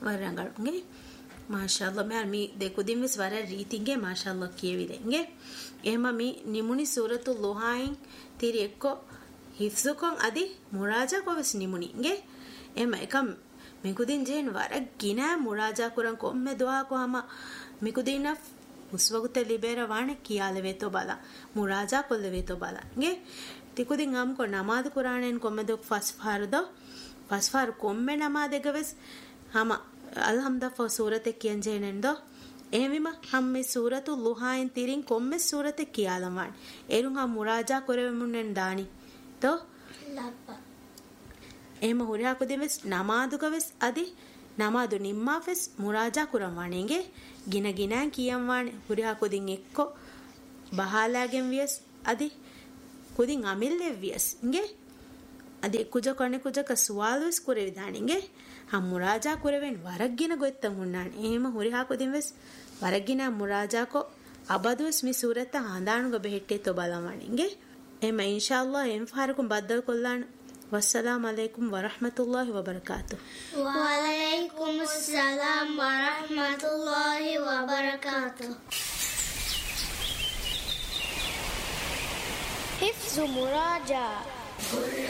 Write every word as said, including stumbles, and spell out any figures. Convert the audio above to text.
ವರಂಗಳಂಗೆ ಮಾಶಾಅಲ್ಲಾ ಮಿ ದೇಕುದಿಂ ವಿಸ್ ವರ ರೀತಿಂಗೆ ಮಾಶಾಅಲ್ಲಾ ಕಿಯವಿಲೆಂಗೆ ಎಹಮ ಮಿ ನಿಮುನಿ ಸೂರತುಲ್ ಲುಹಾಯಿನ್ ತಿರಿ ಎಕ್ಕೊ ಹಿಫ್ಸುಕೊಂ ಅದಿ ಮುರಾಜಾ ಕೊವಸ್ ನಿಮುನಿಂಗೆ ಎಮ එකම් මිකුදින් ජේන් වර ගිනා මුරාජා කුරන් කොම්මෙ දුආ කොහම මිකුදින උස්වගුත ලිබේර වාණ කියාලෙවෙතෝ බලා මුරාජා කොල්ලෙවෙතෝ බලා ගේ තිකුදින් අම් කො නමාද කුරානෙන් කොම්මෙ දුක් ෆස්ෆාරදෝ ෆස්ෆාර කොම්මෙ නමාදෙගවස් හම අල්හම්දා ෆෝ සූරතෙ කියන් ජේනෙන්දෝ එහෙමිම හම්මේ සූරතුල් ලුහායින් තිරින් කොම්මෙ සූරතෙ කියාලම් වාණ එරුන් හම් මුරාජා කොරෙමුන්නෙන් දානි තෝ ලබ්බා එහෙම හුරියා කුදෙමස් නමාදුකවස් අදි නමාදු නිම්මාෆස් මුරාජා කුරම් වණේගේ ගින ගිනන් කියම් වණ හුරියා කුදින් එක්කො බහාලාගෙන් වියස් අදි කුදින් අමිල්ලෙ වියස් ඉගේ අදි කුජ කණේ කුජක සුවාලුස් කුරේ විදානිගේ හම් මුරාජා කුරෙවෙන් වරක් ගින ගොත්තම් උන්නාන එහෙම හුරියා කුදෙමස් වරක් ගින මුරාජා කො අබදුස් මි සූරත හඳානුග බෙහෙට්ටේ තෝ බලවණිගේ එහෙම ඉන්ෂාඅල්ලාහ් එම් ෆාරකුම් බද්දල් කොල්ලාන والسلام عليكم ورحمة الله وبركاته. وعليكم السلام ورحمة الله وبركاته. حفظ مراجعة